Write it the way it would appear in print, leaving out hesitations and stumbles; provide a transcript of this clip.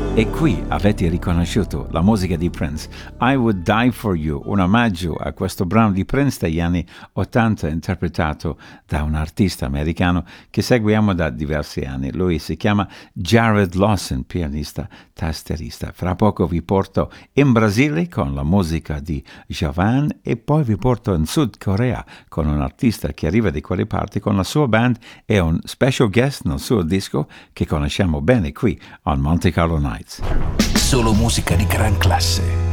E qui avete riconosciuto la musica di Prince, I Would Die For You, un omaggio a questo brano di Prince degli anni 80 interpretato da un artista americano che seguiamo da diversi anni. Lui si chiama Jared Lawson, pianista, tastierista. Fra poco vi porto in Brasile con la musica di Javan e poi vi porto in Sud Corea con un artista che arriva di quelle parti con la sua band e un special guest nel suo disco che conosciamo bene qui on Monte Carlo Nights. Solo musica di gran classe.